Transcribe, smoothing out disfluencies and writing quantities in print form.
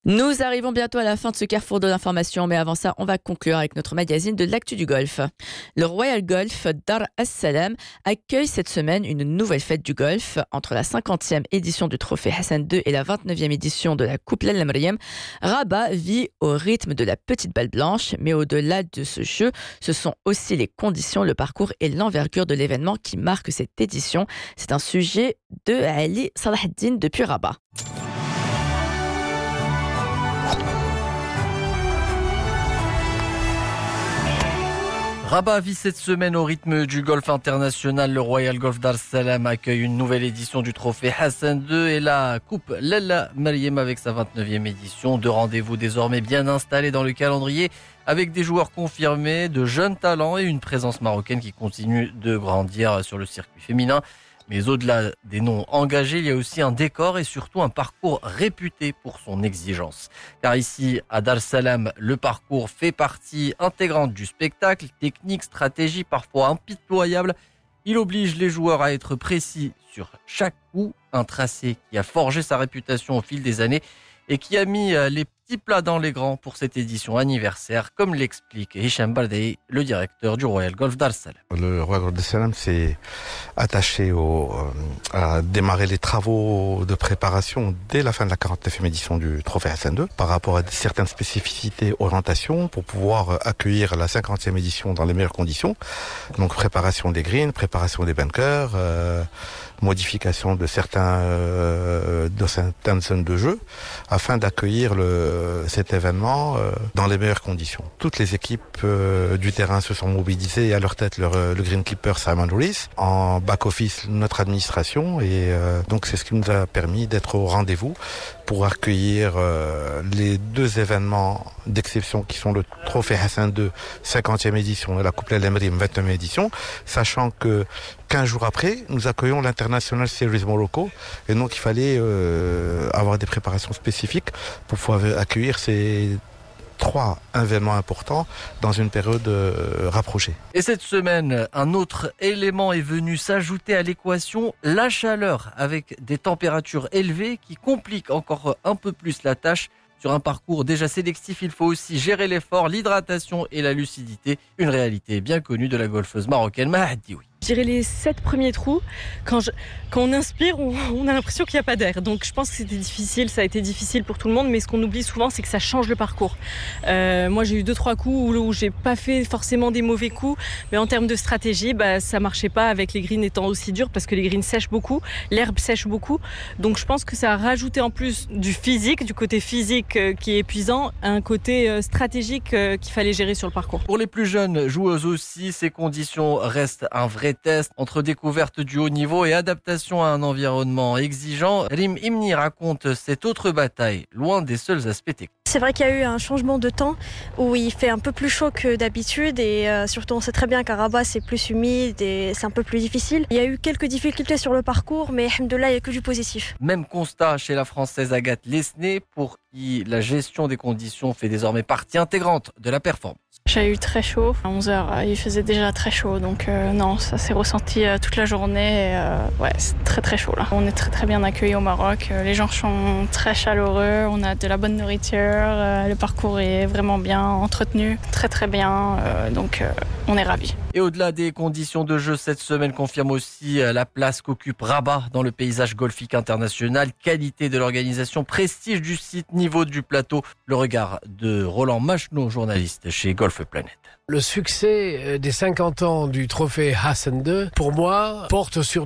Nous arrivons bientôt à la fin de ce carrefour de l'information, mais avant ça, on va conclure avec notre magazine de l'actu du golf. Le Royal Golf Dar es Salaam accueille cette semaine une nouvelle fête du golf. Entre la 50e édition du Trophée Hassan II et la 29e édition de la Coupe Lalla Meriem, Rabat vit au rythme de la petite balle blanche, mais au-delà de ce jeu, ce sont aussi les conditions, le parcours et l'envergure de l'événement qui marquent cette édition. C'est un sujet de Ali Salaheddine depuis Rabat. Rabat vit cette semaine au rythme du golf international. Le Royal Golf Dar es Salaam accueille une nouvelle édition du Trophée Hassan II et la Coupe Lalla Meriem avec sa 29e édition. Deux rendez-vous désormais bien installés dans le calendrier avec des joueurs confirmés, de jeunes talents et une présence marocaine qui continue de grandir sur le circuit féminin. Mais au-delà des noms engagés, il y a aussi un décor et surtout un parcours réputé pour son exigence. Car ici, à Dar es Salaam, le parcours fait partie intégrante du spectacle, technique, stratégie, parfois impitoyable. Il oblige les joueurs à être précis sur chaque coup, un tracé qui a forgé sa réputation au fil des années et qui a mis les petits plats dans les grands pour cette édition anniversaire, comme l'explique Hicham Bardei, le directeur du Royal Golf Dar es Salaam. Le Royal Golf Dar es Salaam s'est attaché à démarrer les travaux de préparation dès la fin de la 49e édition du Trophée Hassan II par rapport à certaines spécificités orientation pour pouvoir accueillir la 50e édition dans les meilleures conditions. Donc préparation des greens, préparation des bunkers, modification de certaines zones de jeu afin d'accueillir cet événement dans les meilleures conditions. Toutes les équipes du terrain se sont mobilisées et à leur tête le greenkeeper Simon Rees, en back-office notre administration et donc c'est ce qui nous a permis d'être au rendez-vous pour accueillir les deux événements d'exception qui sont le Trophée Hassan II 50e édition et la Coupe Lalla Meriem 29e édition, sachant que 15 jours après, nous accueillons l'International Series Morocco et donc il fallait avoir des préparations spécifiques pour pouvoir accueillir ces trois événements importants dans une période rapprochée. Et cette semaine, un autre élément est venu s'ajouter à l'équation, la chaleur, avec des températures élevées qui compliquent encore un peu plus la tâche. Sur un parcours déjà sélectif, il faut aussi gérer l'effort, l'hydratation et la lucidité. Une réalité bien connue de la golfeuse marocaine Maha Dioui. Je dirais les 7 premiers trous, quand on inspire, on a l'impression qu'il n'y a pas d'air. Donc je pense que c'était difficile, ça a été difficile pour tout le monde, mais ce qu'on oublie souvent, c'est que ça change le parcours. Moi j'ai eu 2-3 coups où j'ai pas fait forcément des mauvais coups, mais en termes de stratégie, ça marchait pas avec les greens étant aussi durs parce que les greens sèchent beaucoup, l'herbe sèche beaucoup. Donc je pense que ça a rajouté en plus du physique, du côté physique qui est épuisant, un côté stratégique qu'il fallait gérer sur le parcours. Pour les plus jeunes joueuses aussi, ces conditions restent un vrai test entre découverte du haut niveau et adaptation à un environnement exigeant. Rim Imni raconte cette autre bataille, loin des seuls aspects techniques. C'est vrai qu'il y a eu un changement de temps où il fait un peu plus chaud que d'habitude et surtout on sait très bien qu'à Rabat c'est plus humide et c'est un peu plus difficile. Il y a eu quelques difficultés sur le parcours mais alhamdoulilah il n'y a que du positif. Même constat chez la Française Agathe Lesné pour qui la gestion des conditions fait désormais partie intégrante de la performance. J'ai eu très chaud. À 11h, il faisait déjà très chaud. Donc non, ça s'est ressenti toute la journée. Ouais, c'est très très chaud là. On est très très bien accueillis au Maroc. Les gens sont très chaleureux. On a de la bonne nourriture. Le parcours est vraiment bien entretenu. Très très bien. Donc on est ravis. Et au-delà des conditions de jeu, cette semaine confirme aussi la place qu'occupe Rabat dans le paysage golfique international. Qualité de l'organisation, prestige du site, niveau du plateau. Le regard de Roland Macheneau, journaliste chez Golf Planet. Le succès des 50 ans du Trophée Hassan II, pour moi, porte sur